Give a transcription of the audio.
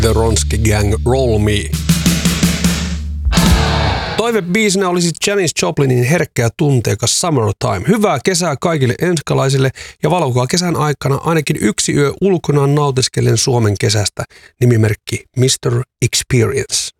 The Ronski Gang, Roll Me. Toivebiisinä olisi Janis Joplinin herkkä ja tunteikas Summertime. Hyvää kesää kaikille enskalaisille ja valokaa kesän aikana ainakin yksi yö ulkonaan nautiskellen Suomen kesästä. Nimimerkki Mr. Experience.